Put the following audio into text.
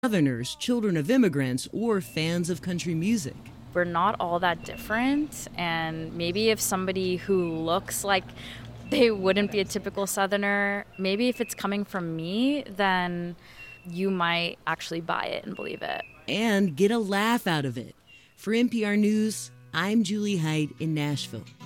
Southerners, children of immigrants, or fans of country music. We're not all that different, and maybe if somebody who looks like they wouldn't be a typical Southerner, maybe if it's coming from me, then you might actually buy it and believe it. And get a laugh out of it. For NPR News, I'm Julie Heidt in Nashville.